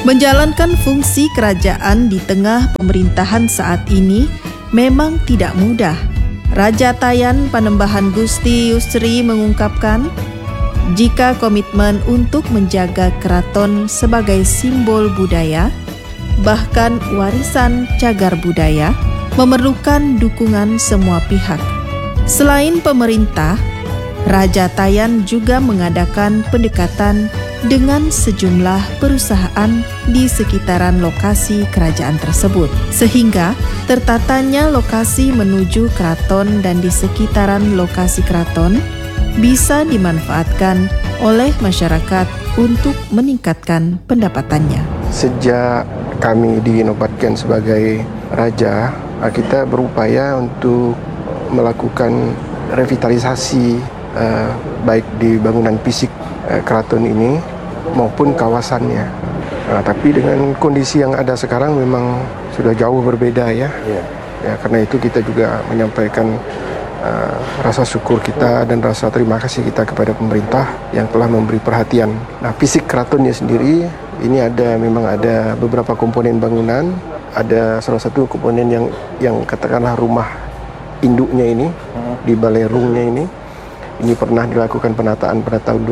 Menjalankan fungsi kerajaan di tengah pemerintahan saat ini memang tidak mudah. Raja Tayan Panembahan Gusti Yusri mengungkapkan, jika komitmen untuk menjaga keraton sebagai simbol budaya, bahkan warisan cagar budaya, memerlukan dukungan semua pihak. Selain pemerintah, Raja Tayan juga mengadakan pendekatan dengan sejumlah perusahaan di sekitaran lokasi kerajaan tersebut, sehingga tertatanya lokasi menuju keraton dan di sekitaran lokasi keraton bisa dimanfaatkan oleh masyarakat untuk meningkatkan pendapatannya. Sejak kami dinobatkan sebagai raja, kita berupaya untuk melakukan revitalisasi baik di bangunan fisik keraton ini maupun kawasannya. Tapi dengan kondisi yang ada sekarang memang sudah jauh berbeda ya. Karena itu kita juga menyampaikan rasa syukur kita dan rasa terima kasih kita kepada pemerintah yang telah memberi perhatian. Nah, fisik keratonnya sendiri ini memang ada beberapa komponen bangunan. Ada salah satu komponen yang katakanlah rumah induknya ini di Balerungnya ini. Ini pernah dilakukan penataan pada tahun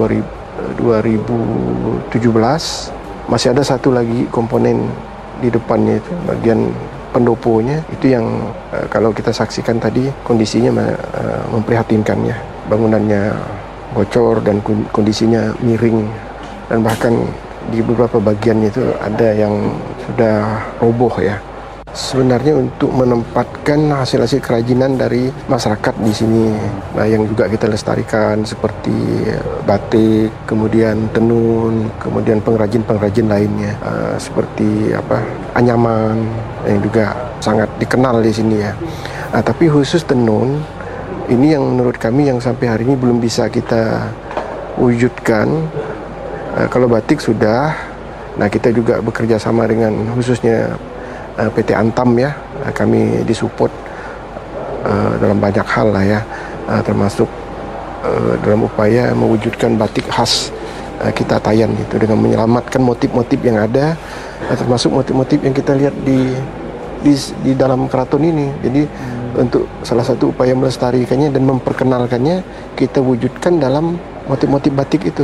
2017. Masih ada satu lagi komponen di depannya itu, bagian pendoponya, itu yang kalau kita saksikan tadi kondisinya memprihatinkan ya. Bangunannya bocor dan kondisinya miring, dan bahkan di beberapa bagiannya itu ada yang sudah roboh ya. Sebenarnya untuk menempatkan hasil-hasil kerajinan dari masyarakat di sini, yang juga kita lestarikan seperti batik, kemudian tenun, kemudian pengrajin-pengrajin lainnya seperti anyaman yang juga sangat dikenal di sini ya. Tapi khusus tenun ini yang menurut kami yang sampai hari ini belum bisa kita wujudkan. Kalau batik sudah, nah kita juga bekerja sama dengan khususnya PT Antam ya, kami disupport dalam banyak hal lah ya, termasuk dalam upaya mewujudkan batik khas kita Tayan gitu, dengan menyelamatkan motif-motif yang ada, termasuk motif-motif yang kita lihat di dalam keraton ini. Jadi untuk salah satu upaya melestarikannya dan memperkenalkannya, kita wujudkan dalam motif-motif batik itu.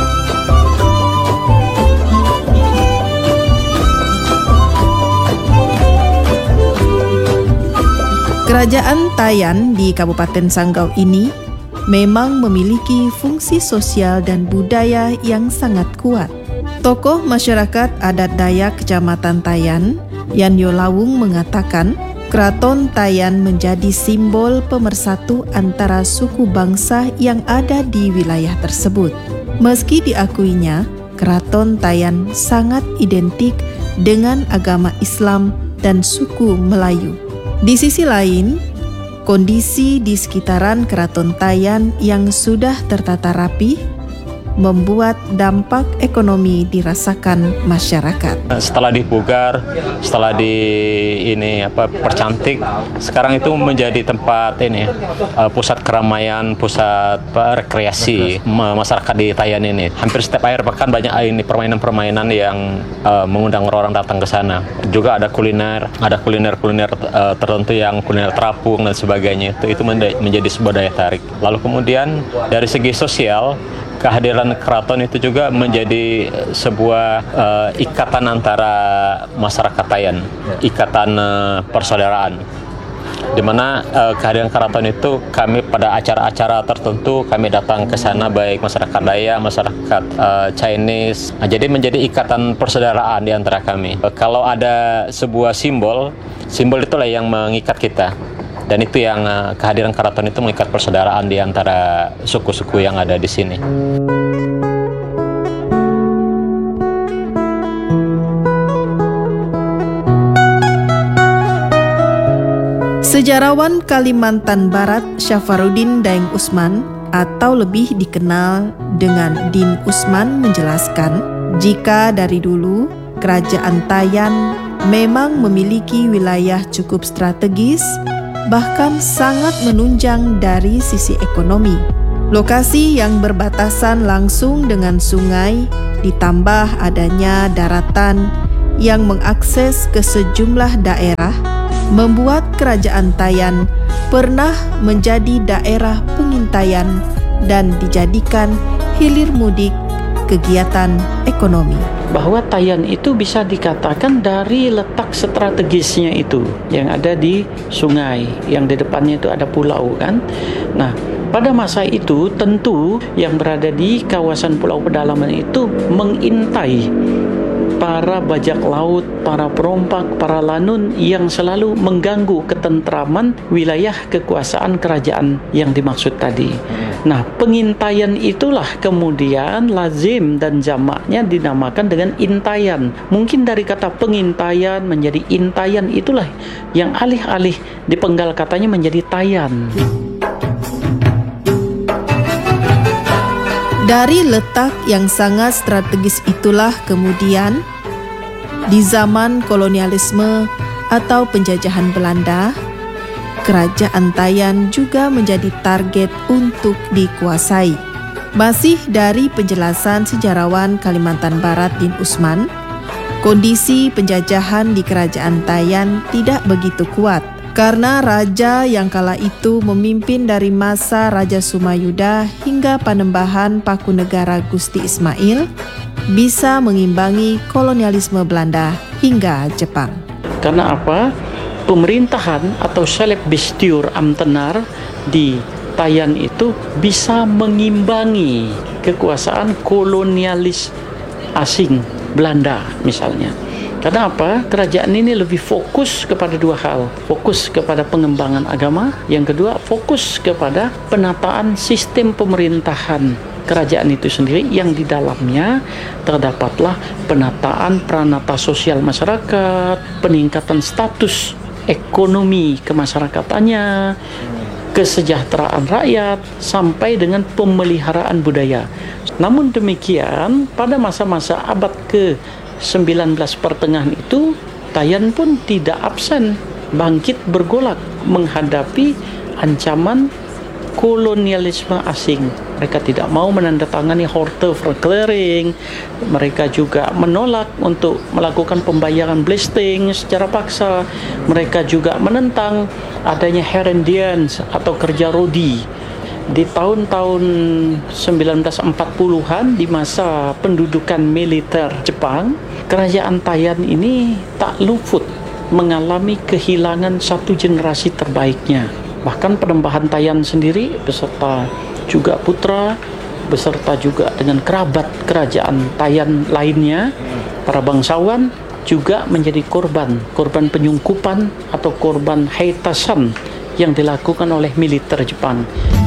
Kerajaan Tayan di Kabupaten Sanggau ini memang memiliki fungsi sosial dan budaya yang sangat kuat. Tokoh masyarakat adat Dayak Kecamatan Tayan, Yanyo Lawung, mengatakan Keraton Tayan menjadi simbol pemersatu antara suku bangsa yang ada di wilayah tersebut. Meski diakuinya, Keraton Tayan sangat identik dengan agama Islam dan suku Melayu. Di sisi lain, kondisi di sekitaran Keraton Tayan yang sudah tertata rapi membuat dampak ekonomi dirasakan masyarakat. Setelah dipugar, setelah percantik, sekarang itu menjadi tempat pusat keramaian, pusat rekreasi masyarakat di Tayan ini. Hampir setiap akhir pekan banyak permainan-permainan yang mengundang orang datang ke sana. Juga ada kuliner tertentu yang kuliner terapung dan sebagainya. Itu menjadi sebuah daya tarik. Lalu kemudian dari segi sosial, kehadiran keraton itu juga menjadi sebuah ikatan antara masyarakat Tayan, ikatan persaudaraan. Di mana kehadiran keraton itu kami pada acara-acara tertentu kami datang ke sana, baik masyarakat Dayak, masyarakat Chinese. Jadi menjadi ikatan persaudaraan di antara kami. Kalau ada sebuah simbol itulah yang mengikat kita. Dan itu yang kehadiran keraton itu mengikat persaudaraan di antara suku-suku yang ada di sini. Sejarawan Kalimantan Barat Syafarudin Daeng Usman atau lebih dikenal dengan Din Usman menjelaskan, jika dari dulu Kerajaan Tayan memang memiliki wilayah cukup strategis, bahkan sangat menunjang dari sisi ekonomi. Lokasi yang berbatasan langsung dengan sungai ditambah adanya daratan yang mengakses ke sejumlah daerah membuat Kerajaan Tayan pernah menjadi daerah pengintaian dan dijadikan hilir mudik kegiatan ekonomi. Bahwa Tayan itu bisa dikatakan dari letak strategisnya itu yang ada di sungai, yang di depannya itu ada pulau kan. Nah, pada masa itu tentu yang berada di kawasan Pulau Pedalaman itu mengintai para bajak laut, para perompak, para lanun yang selalu mengganggu ketentraman wilayah kekuasaan kerajaan yang dimaksud tadi. Nah, pengintaian itulah kemudian lazim dan jamaknya dinamakan dengan intaian. Mungkin dari kata pengintaian menjadi intaian itulah yang alih-alih dipenggal katanya menjadi tayan. Dari letak yang sangat strategis itulah kemudian di zaman kolonialisme atau penjajahan Belanda, Kerajaan Tayan juga menjadi target untuk dikuasai. Masih dari penjelasan sejarawan Kalimantan Barat Din Usman, kondisi penjajahan di Kerajaan Tayan tidak begitu kuat karena raja yang kala itu memimpin dari masa Raja Sumayuda hingga Panembahan Pakunegara Gusti Ismail bisa mengimbangi kolonialisme Belanda hingga Jepang. Karena apa? Pemerintahan atau Selek Bestiur Amtenar di Tayan itu bisa mengimbangi kekuasaan kolonialis asing Belanda misalnya. Karena apa? Kerajaan ini lebih fokus kepada dua hal. Fokus kepada pengembangan agama. Yang kedua, fokus kepada penataan sistem pemerintahan kerajaan itu sendiri yang di dalamnya terdapatlah penataan pranata sosial masyarakat, peningkatan status ekonomi kemasyarakatannya, kesejahteraan rakyat, sampai dengan pemeliharaan budaya. Namun demikian, pada masa-masa abad ke-19 pertengahan itu, Tayan pun tidak absen bangkit bergolak menghadapi ancaman kolonialisme asing. Mereka tidak mau menandatangani Horteverklaring. Mereka juga menolak untuk melakukan pembayaran blasting secara paksa. Mereka juga menentang adanya Herendians atau kerja rodi. Di tahun-tahun 1940-an, di masa pendudukan militer Jepang, Kerajaan Tayan ini tak luput mengalami kehilangan satu generasi terbaiknya. Bahkan Panembahan Tayan sendiri beserta juga putra, beserta juga dengan kerabat kerajaan Tayan lainnya, para bangsawan juga menjadi korban penyungkupan atau korban haitasan yang dilakukan oleh militer Jepang.